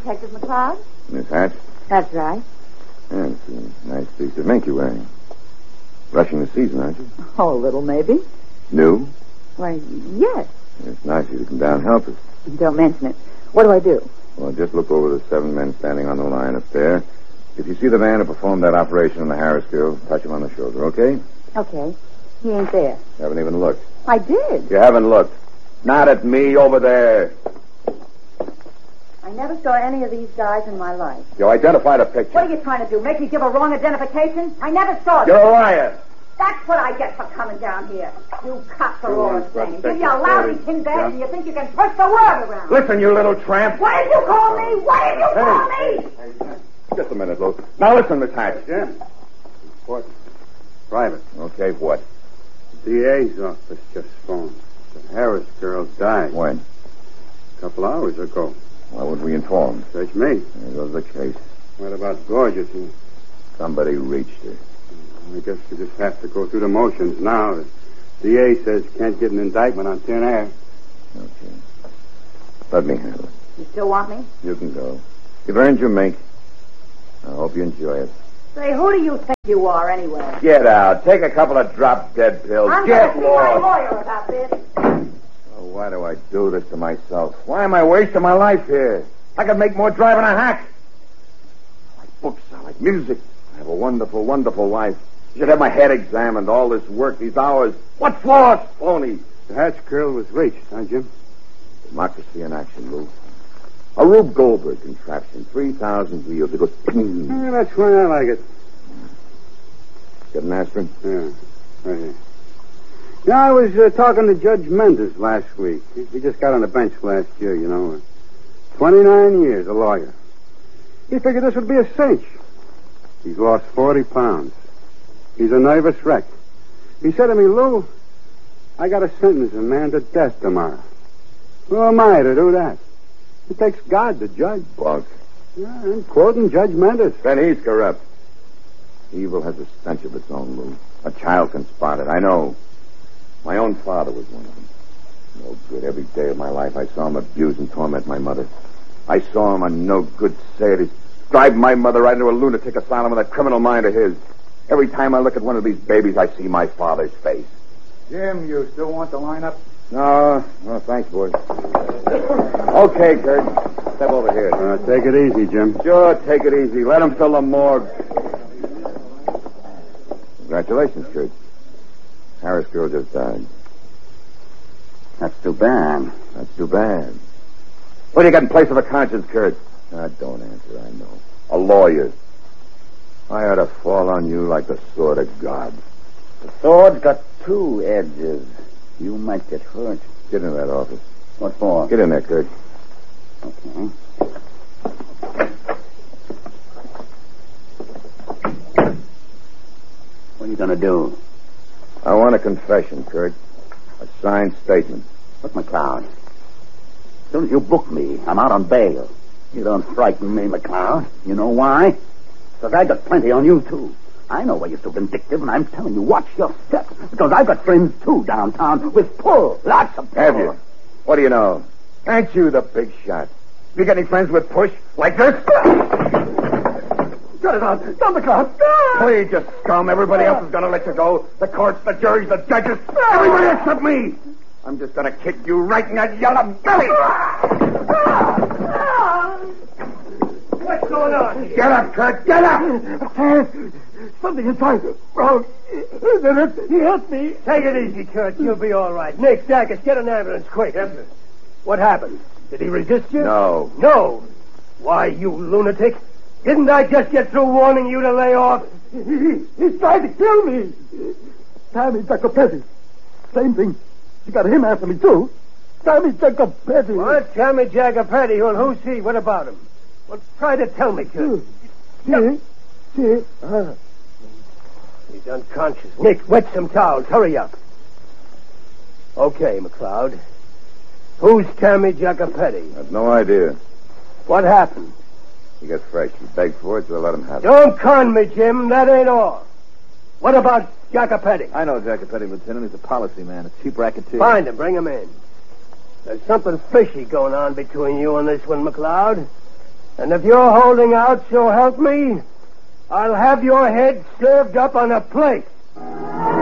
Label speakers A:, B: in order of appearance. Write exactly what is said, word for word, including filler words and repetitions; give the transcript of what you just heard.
A: Detective McCloud?
B: Miss Hatch?
A: That's right.
B: Yeah, it's a nice piece of mink you're wearing. Rushing the season, aren't you?
A: Oh, a little, maybe.
B: New?
A: Why, yes.
B: It's nice of you to come down and help us.
A: Don't mention it. What do I do?
B: Well, just look over the seven men standing on the line up there. If you see the man who performed that operation on the Harris girl, touch him on the shoulder, okay?
A: Okay. He ain't there.
B: You haven't even looked.
A: I did.
B: You haven't looked. Not at me, over there.
A: I never saw any of these guys in my life.
B: You identified a picture.
A: What are you trying to do? Make me give a wrong identification? I never saw
B: You're
A: them.
B: a liar.
A: That's what I get for coming down here. You cops are all the same. Give you a lousy tin bag and you think you can push the world around.
B: Listen, you little tramp.
A: What did you call me? What did you
B: Hey.
A: call me?
B: Hey, just a minute, Lou. Now listen, Miss Hatch.
C: Jim. What? Private.
B: Okay, what?
C: The D A's office just phoned. The Harris girl died.
B: When?
C: A couple hours ago.
B: Why would we inform?
C: Search me.
B: There goes the case.
C: What about Gorgeous?
B: Somebody reached her.
C: I guess we just have to go through the motions now. The D A says can't get an indictment on thin air.
B: Okay. Let me handle it.
A: You still want me?
B: You can go. You've earned your mink. I hope you enjoy it.
A: Say, who do you think you are, anyway?
B: Get out. Take a couple of drop-dead pills.
A: I'm
B: Get
A: going to see my
B: lost.
A: lawyer about this.
B: Oh, why do I do this to myself? Why am I wasting my life here? I could make more driving a hack. I like books. I like music. I have a wonderful, wonderful life. I should have my head examined. All this work, these hours. What for? Phony.
C: The Hatch girl was reached, huh, Jim?
B: Democracy in action, Lou. A Rube Goldberg contraption. three thousand wheels. It goes ping.
C: Yeah, that's why I like it.
B: Get an aspirin?
C: Yeah, right here. Yeah, I was uh, talking to Judge Mendes last week. He, he just got on the bench last year, you know. twenty-nine years, a lawyer. He figured this would be a cinch. He's lost forty pounds. He's a nervous wreck. He said to me, Lou, I got to sentence a man to death tomorrow. Who am I to do that? It takes God to judge.
B: Buck.
C: Yeah, I'm quoting Judge Mendes.
B: Then he's corrupt. Evil has a stench of its own, Lou. A child can spot it. I know. My own father was one of them. No good. Every day of my life I saw him abuse and torment my mother. I saw him a no good sadist drive my mother right into a lunatic asylum with that criminal mind of his. Every time I look at one of these babies, I see my father's face.
D: Jim, you still want the lineup?
B: No, no, thanks, boys. Okay, Kurt. Step over here.
C: Uh, take it easy, Jim.
B: Sure, take it easy. Let him fill the morgue. Congratulations, Kurt. Harris girl just died.
E: That's too bad.
B: That's too bad. What do you got in place of a conscience, Kurt? Ah, don't answer, I know. A lawyer. I ought to fall on you like the sword of God.
E: The sword's got two edges. You might get hurt.
B: Get in that office.
E: What for?
B: Get in there, Kurt.
E: Okay. What are you going to do?
B: I want a confession, Kurt. A signed statement.
E: Look, McCloud. As soon as you book me, I'm out on bail. You don't frighten me, McCloud. You know why? Because I got plenty on you, too. I know why you're so vindictive, and I'm telling you, watch your step. Because I've got friends, too, downtown, with pull. Lots of pull.
B: Have you? What do you know? Aren't you the big shot? You got any friends with push like this?
E: Cut it out. Stop, McCloud.
B: Please, you scum. Everybody else is going to let you go. The courts, the juries, the judges. Everybody except me. I'm just going to kick you right in that yellow belly.
D: What's going on here?
B: Get up, Kurt. Get up.
D: Something inside. Wrong. He hit me. Take it easy, Kurt. You'll be all right. Nick, Dacus, get an ambulance quick. Yes, sir. What happened? Did he resist you?
B: No.
D: No. Why, you lunatic. Didn't I just get through warning you to lay off? He, he's trying to kill me. Tommy Jacopetti. Same thing. You got him after me, too. Tommy Jacopetti. What? Tommy Jacopetti? Well, who's he? What about him? Well, try to tell me, kid. See? See? Uh, he's unconscious. Nick, wet some towels. Hurry up. Okay, McCloud. Who's Tommy Jacopetti?
B: I've no idea.
D: What happened?
B: He got fresh. He begged for it, so I let him have it.
D: Don't con me, Jim. That ain't all. What about Jacopetti?
F: I know Jacopetti, Lieutenant. He's a policy man, a cheap racketeer.
D: Find him. Bring him in. There's something fishy going on between you and this one, McCloud. And if you're holding out, so help me, I'll have your head served up on a plate.